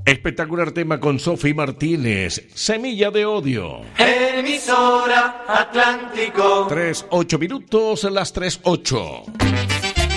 Espectacular tema con Sofi Martínez, Semilla de Odio. Emisora Atlántico. 3:08, las 3:08.